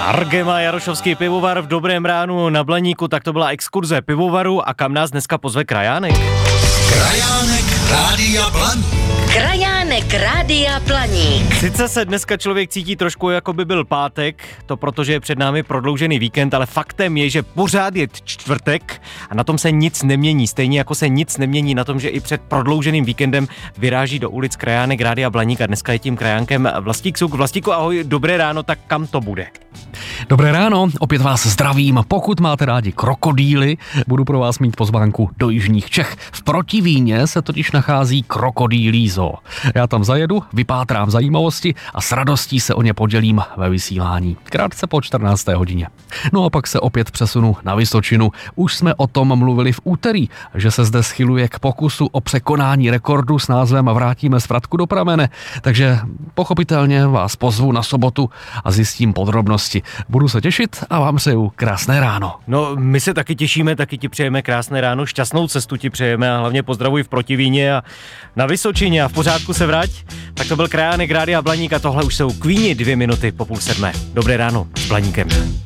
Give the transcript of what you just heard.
Argema Jarošovský pivovar v Dobrém ránu na Blaníku, tak to byla exkurze pivovaru a kam nás dneska pozve Krajánek? Krajánek Rádia Blaník. Krajánek Rádia Blaník. Sice se dneska člověk cítí trošku, jako by byl pátek, to protože je před námi prodloužený víkend, ale faktem je, že pořád je čtvrtek a na tom se nic nemění. Stejně jako se nic nemění na tom, že i před prodlouženým víkendem vyráží do ulic Krajánek Rádia Blaník a dneska je tím krajánkem Vlastík Suk. Vlastíku, ahoj, dobré ráno, tak kam to bude? Dobré ráno, opět vás zdravím. Pokud máte rádi krokodýly, budu pro vás mít pozvánku do jižních Čech. V Protivíně se totiž nachází krokodýlí zoo. Já tam zajedu, vypátrám zajímavosti a s radostí se o ně podělím ve vysílání. Krátce po 14. hodině. No a pak se opět přesunu na Vysočinu. Už jsme o tom mluvili v úterý, že se zde schyluje k pokusu o překonání rekordu s názvem Vrátíme svratku do pramene. Takže pochopitelně vás pozvu na sobotu a zjistím podrobnosti. Budu se těšit a vám přeju krásné ráno. No, my se taky těšíme, taky ti přejeme krásné ráno, šťastnou cestu ti přejeme a hlavně pozdravuj v Protivíně a na Vysočině a v pořádku se vrať. Tak to byl Krajánek Rádia Blaník a tohle už jsou Queeni 2 minuty po 6:30. Dobré ráno s Blaníkem.